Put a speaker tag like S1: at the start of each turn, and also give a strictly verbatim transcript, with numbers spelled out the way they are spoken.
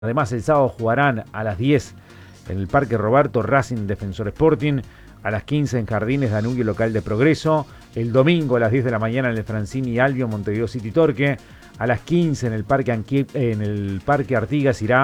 S1: Además, el sábado jugarán a las diez en el Parque Roberto Racing Defensor Sporting, a las quince en Jardines Danubio Local de Progreso, el domingo a las diez de la mañana en el Francini Albion Montevideo City Torque, a las quince en el Parque, Anqui, en el Parque Artigas irá